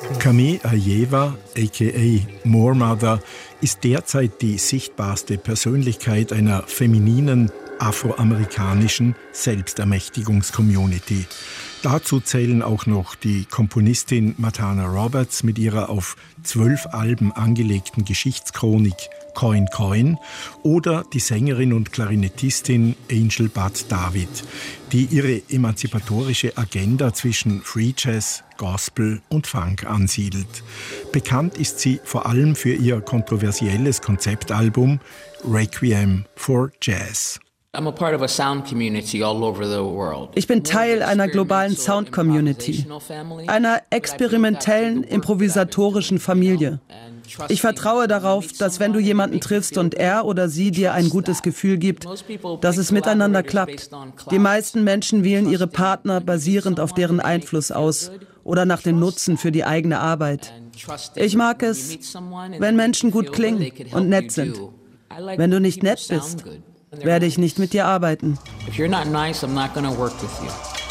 Camille Ajeva, a.k.a. More Mother, ist derzeit die sichtbarste Persönlichkeit einer femininen, afroamerikanischen Selbstermächtigungs-Community. Dazu zählen auch noch die Komponistin Matana Roberts mit ihrer auf 12 Alben angelegten Geschichtschronik Coin Coin oder die Sängerin und Klarinettistin Angel Bud David, die ihre emanzipatorische Agenda zwischen Free Jazz, Gospel und Funk ansiedelt. Bekannt ist sie vor allem für ihr kontroversielles Konzeptalbum Requiem for Jazz. Ich bin Teil einer globalen Sound-Community, einer experimentellen, improvisatorischen Familie. Ich vertraue darauf, dass wenn du jemanden triffst und er oder sie dir ein gutes Gefühl gibt, dass es miteinander klappt. Die meisten Menschen wählen ihre Partner basierend auf deren Einfluss aus oder nach dem Nutzen für die eigene Arbeit. Ich mag es, wenn Menschen gut klingen und nett sind. Wenn du nicht nett bist, werde ich nicht mit dir arbeiten. If you're not nice, I'm not going to work with you.